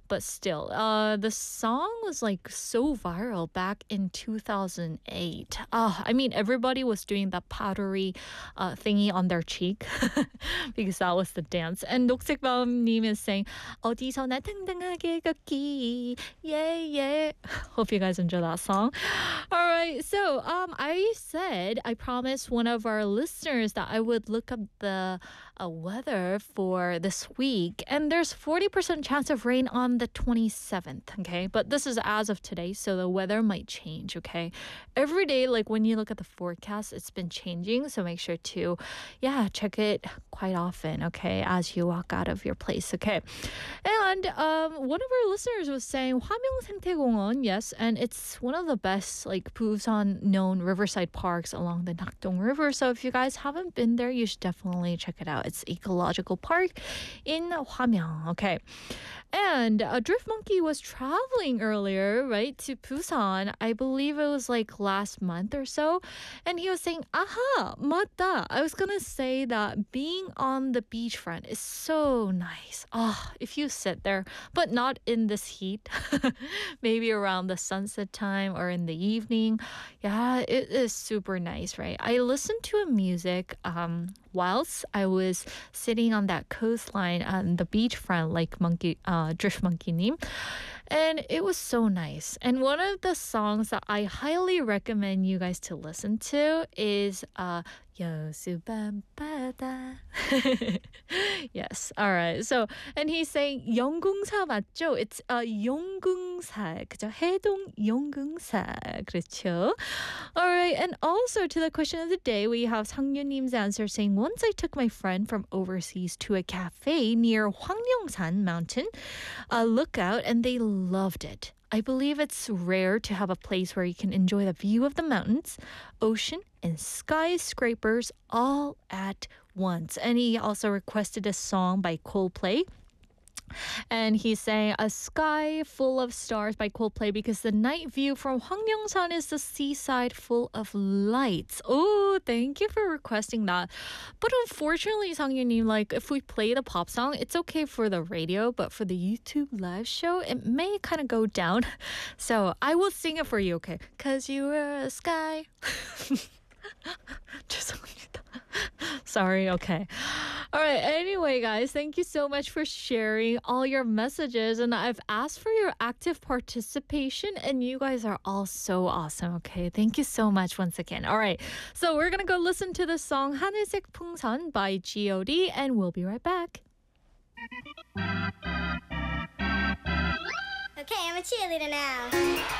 but still, the song was like so viral back in 2008. I mean, everybody was doing that powdery thingy on their cheek because that was the dance. And 녹색밤님 is saying 어디서나 당당하게 걷기. Yeah, yeah. Hope you guys enjoy that song. All right, so I promised one of our listeners that I would look up the weather for this week, and there's 40% chance of rain on the 27th, okay? But this is as of today, so the weather might change, okay? Every day, like when you look at the forecast, it's been changing, so make sure to, check it quite often, okay, as you walk out of your place, okay? And one of our listeners was saying 화명생태공원, yes, and it's one of the best like Busan known riverside parks along the Nakdong River. So if you guys haven't been there, you should definitely check it out. It's ecological park in Hwamyeong. Okay. And Drift Monkey was traveling earlier, right, to Busan. I believe it was like last month or so. And he was saying, aha, 맞다. I was going to say that being on the beachfront is so nice. If you sit there, but not in this heat, maybe around the sunset time or in the evening. Yeah, it is super nice, right? I listened to a music whilst I was sitting on that coastline on the beachfront, like Drift Monkey Nim. And it was so nice. And one of the songs that I highly recommend you guys to listen to is 여수밤 바다. Yes. All right. So, and he's saying 영궁사 맞죠? It's 용궁사. 그죠? 해동 용궁사. 그렇죠? All right. And also to the question of the day, we have 상윤님's answer saying, once I took my friend from overseas to a cafe near 황령산 mountain, a lookout, and they loved it. I believe it's rare to have a place where you can enjoy the view of the mountains, ocean, and skyscrapers all at once. And he also requested a song by Coldplay. And he's saying A Sky Full of Stars by Coldplay because the night view from Hwangryongsan is the seaside full of lights. Oh, thank you for requesting that. But unfortunately, Sangyunim, like if we play the pop song, it's okay for the radio, but for the YouTube live show, it may kind of go down. So I will sing it for you, okay? Cause you were a sky. 죄송합니다. Sorry, okay. All right, anyway, guys, thank you so much for sharing all your messages. And I've asked for your active participation, and you guys are all so awesome, okay? Thank you so much once again. All right, so we're going to go listen to the song 하늘색 풍선 by G.O.D. and we'll be right back. Okay, I'm a cheerleader now.